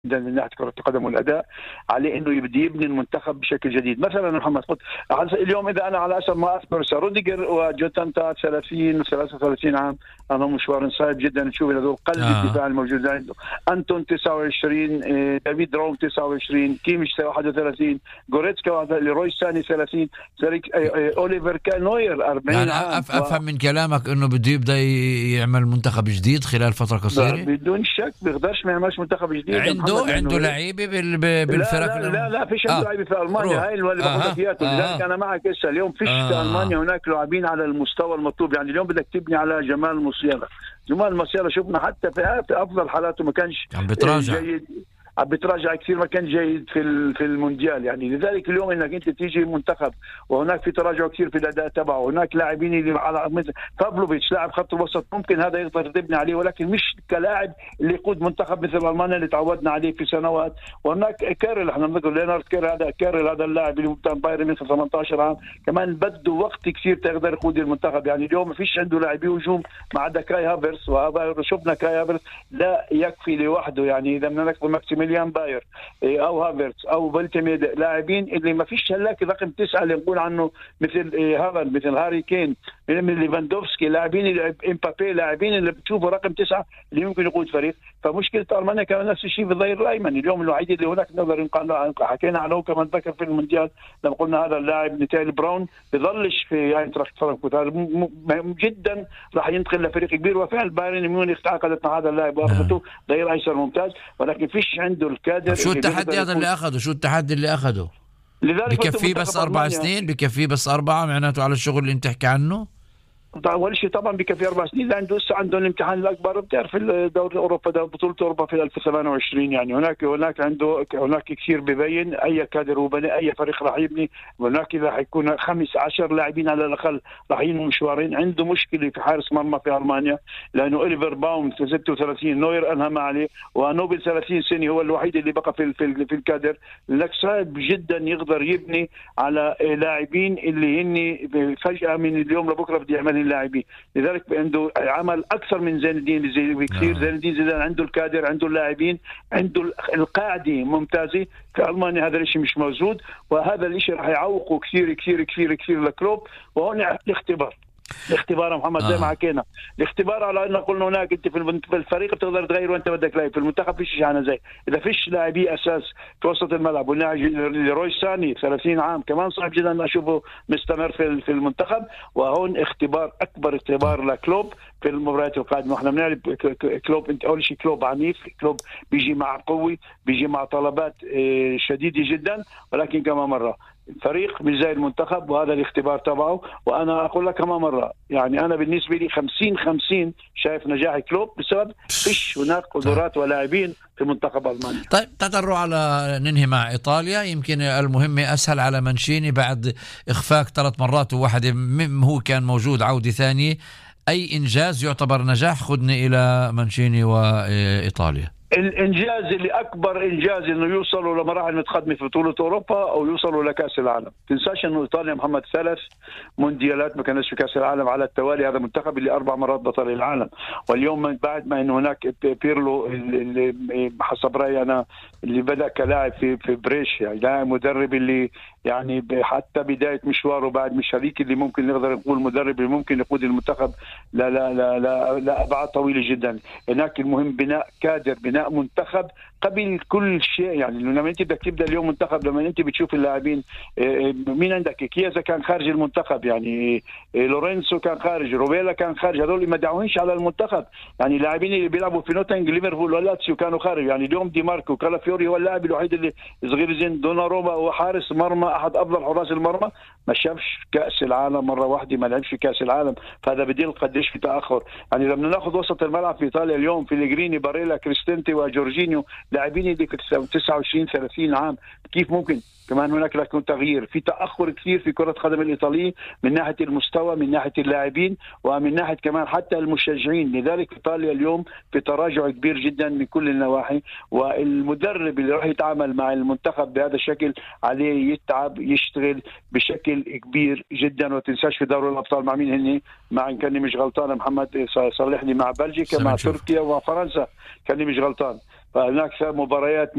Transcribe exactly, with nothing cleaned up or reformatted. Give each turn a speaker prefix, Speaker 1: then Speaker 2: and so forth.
Speaker 1: من ناحيه كره القدم والاداء، عليه انه يبدي يبني المنتخب بشكل جديد. مثلا محمد قلت اليوم اذا انا على حسب ما اذكر روديجر وجوتانتا ثلاثين وثلاثة وثلاثين عام، انا مشوار صعب جدا نشوف هذول قلب آه. الدفاع الموجود عنده. انتون تسعة وعشرين، دافيد روم تسعة وعشرين، كيميش واحد وثلاثين، جوريتسكا لروي ساني ثلاثين، اوليفر كانوير أربعين
Speaker 2: يعني
Speaker 1: عام.
Speaker 2: افهم و... من كلامك انه بده يبدا يعمل منتخب جديد خلال فتره قصيره
Speaker 1: بدون شك. بيقدرش ما يعملش منتخب جديد.
Speaker 2: عنده عنده لعيبه بالفرق.
Speaker 1: لا لا لا, لا فيش عنده آه. لعيبه في المانيا. هاي اللي بقول فيها. لذلك انا معك هسه اليوم فيش آه. في المانيا هناك لاعبين على المستوى المطلوب. يعني اليوم بدك تبني على جمال موسيالا. جمال موسيالا شفنا حتى في افضل حالاته ما كانش جيد، عم بتراجع كثير، ما كان جيد في في المونديال. يعني لذلك اليوم انك انت تيجي منتخب وهناك في تراجع كثير في الاداء تبعه، هناك لاعبين اللي على بافلوفيتش لاعب خط الوسط ممكن هذا يقدر تبني عليه، ولكن مش كلاعب اللي يقود منتخب مثل المانيا اللي تعودنا عليه في سنوات. وهناك كارل، احنا بنذكر لينارد كارل، هذا كارل هذا اللاعب اللي بتاع بايرن من ثمانية عشر عام كمان بده وقت كثير تقدر يقود المنتخب. يعني اليوم ما فيش عنده لاعبي هجوم ما عدا كاي هافرز، وهذا شفنا كاي هافرز لا يكفي لوحده. يعني اذا بدنا نذكر ماكسيميليان باير او هافرتس او فالتيميد، لاعبين اللي ما فيش هلاك رقم تسعة اللي نقول عنه مثل هافن مثل هاري كين من ليفاندوفسكي، لاعبين اللي امبابي، لاعبين اللي بتشوفوا رقم تسعة اللي ممكن يقود فريق. فمشكله المانيا كمان نفس الشيء في الظهير الايمن. اليوم الوحيد اللي هناك نقدر نقول حكينا عنه كمان ذكر في المونديال لما قلنا هذا اللاعب نيتال براون بيظلش في اينتراخت فرانكفورت، جدا راح ينتقل لفريق كبير. وفعلا بايرن ميونخ تعاقدت مع هذا اللاعب واخذته ظهير ايسر ممتاز، ولكن فيش عنده الكادر.
Speaker 2: شو التحدي هذا اللي اخذه؟ شو التحدي اللي اخذه؟ بكفيه بس اربع سنين؟ بكفيه بس اربعه معناته على الشغل اللي انت تحكي عنه؟
Speaker 1: اول شيء طبعا بكفي اربع سنين، لانه لسه عندهم الامتحان الاكبر بتعرف دوري اوروبا، بطوله اوروبا في ألفين وثمانية وعشرين. يعني هناك هناك عنده هناك كثير ببين اي كادر هو بني، اي فريق راح يبني. هناك راح يكون خمس عشر لاعبين على الاقل راح ينهوا مشوارين. عنده مشكله في حارس مرمى في المانيا، لانه اوليفر باوم ستة وثلاثين، نوير انهى عليه، ونوبل ثلاثين سنه هو الوحيد اللي بقى في في, في الكادر. لك صعب جدا يقدر يبني على لاعبين اللي هن فجاه من اليوم لبكره بدي يعمل اللاعبين. لذلك عنده عمل اكثر من زين الدين زي بكثير. زين الدين زيدان عنده الكادر، عنده اللاعبين، عنده القاعده ممتازه. في المانيا هذا الشيء مش موجود، وهذا الشيء راح يعوقه كثير كثير كثير كثير لكلوب. وهون الاختبار الاختبار محمد زي ما حكينا، الاختبار على انه قلنا هناك انت في الفريق بتقدر تغير وانت بدك لاعب، في المنتخب فيش شيء انا زي اذا فيش لاعبي اساس في وسط الملعب. واللاعب روي ساني ثلاثين عام كمان صعب جدا ان اشوفه مستمر في في المنتخب. وهون اختبار اكبر اختبار لكلوب في المباريات القادمه. احنا بنعرف كلوب انت اول شيء كلوب عنيف، كلوب بيجي مع قوي، بيجي مع طلبات شديده جدا، ولكن كمان مره الفريق مش زي المنتخب، وهذا الاختبار تبعه. وانا اقول لك كمان مره يعني انا بالنسبه لي خمسين خمسين شايف نجاح كلوب بسبب فيش هناك قدرات ولاعبين في منتخب المانيا.
Speaker 2: طيب تطروا على ننهي مع ايطاليا. يمكن المهمه اسهل على مانشيني بعد اخفاق ثلاث مرات وواحده هو كان موجود عوده ثانيه. اي انجاز يعتبر نجاح؟ خدني الى مانشيني وايطاليا.
Speaker 1: الانجاز اللي اكبر انجاز انه يوصلوا لمراحل متقدمه في بطوله اوروبا او يوصلوا لكاس العالم. تنساش انه ايطاليا محمد ثلاث مونديالات ما كانش في كاس العالم على التوالي. هذا منتخب اللي اربع مرات بطل العالم. واليوم من بعد ما انه هناك بيرلو اللي حسب رايي انا اللي بدا كلاعب في في بريش، يعني لاعب مدرب اللي يعني حتى بدايه مشواره بعد مش هذيك اللي ممكن نقدر نقول مدرب اللي ممكن يقود المنتخب لا لا لا لا, لا ابعاد طويله جدا. هناك المهم بناء كادر، بناء منتخب قبل كل شيء. يعني لما انت بدك تبدا اليوم منتخب، لما انت بتشوف اللاعبين مين عندك، كيازا كان خارج المنتخب، يعني لورينسو كان خارج، روبيلا كان خارج، هذول ما دعوهنش على المنتخب. يعني اللاعبين اللي بيلعبوا في نوتنج ليفربول ولاتسيو كانوا خارج. يعني اليوم دي ماركو كالافيوري هو اللاعب الوحيد اللي صغير زين، دوناروما هو حارس مرمى احد افضل حراس المرمى ما شافش كاس العالم مره واحده، ما لعبش في كاس العالم. فهذا بديل قديش في تاخر. يعني لما ناخذ وسط الملعب في ايطاليا اليوم في ليجريني، باريلا، كريستنتي وجورجينيو، لاعبين اللي تسعة وعشرين ثلاثين عام، كيف ممكن كمان هناك لكن تغيير؟ في تاخر كثير في كره القدم الايطاليه من ناحيه المستوى، من ناحيه اللاعبين، ومن ناحيه كمان حتى المشجعين. لذلك ايطاليا اليوم في تراجع كبير جدا من كل النواحي. والمدرب اللي راح يتعامل مع المنتخب بهذا الشكل عليه يتعب، يشتغل بشكل كبير جدا. وتنساش في دوري الابطال مع مين هني؟ مع ان كاني مش غلطان محمد صالحني، مع بلجيكا، مع تركيا وفرنسا، كاني مش غلطان. فهناك مباريات